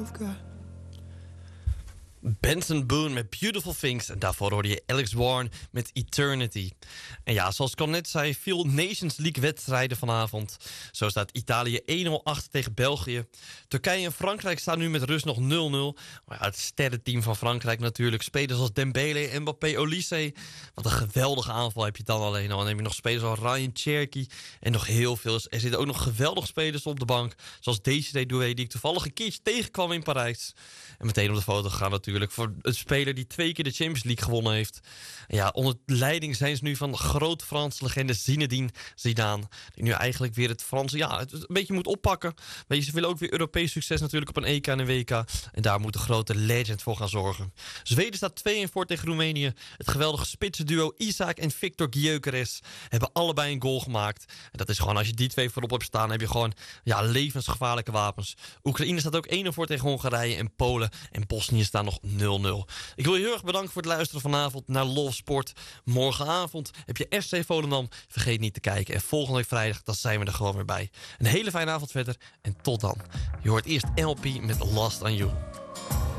both got. Benson Boone met Beautiful Things. En daarvoor hoorde je Alex Warren met Eternity. En ja, zoals ik al net zei, veel Nations League wedstrijden vanavond. Zo staat Italië 1-0 achter tegen België. Turkije en Frankrijk staan nu met rust nog 0-0. Maar ja, het sterrenteam van Frankrijk natuurlijk. Spelers als Dembele, Mbappé, Olise. Wat een geweldige aanval heb je dan alleen al. Dan heb je nog spelers als Ryan Cherky en nog heel veel. Er zitten ook nog geweldige spelers op de bank. Zoals Desiré Doué, die ik toevallig een keertje tegenkwam in Parijs. En meteen op de foto gaan natuurlijk. Voor een speler die 2 keer de Champions League gewonnen heeft. En ja, onder leiding zijn ze nu van de grote Franse legende Zinedine Zidane. Die nu eigenlijk weer het Franse, het een beetje moet oppakken. Maar ze willen ook weer Europees succes natuurlijk op een EK en een WK. En daar moet de grote legend voor gaan zorgen. Zweden staat 2-1 voor tegen Roemenië. Het geweldige spitsenduo Isaac en Victor Gyökeres hebben allebei een goal gemaakt. En dat is gewoon, als je die 2 voorop hebt staan, heb je gewoon levensgevaarlijke wapens. Oekraïne staat ook 1-0 voor tegen Hongarije. En Polen en Bosnië staan nog 0-0. Ik wil je heel erg bedanken voor het luisteren vanavond naar Love Sport. Morgenavond heb je FC Volendam. Vergeet niet te kijken. En volgende week vrijdag, dan zijn we er gewoon weer bij. Een hele fijne avond verder. En tot dan. Je hoort eerst LP met Last on You.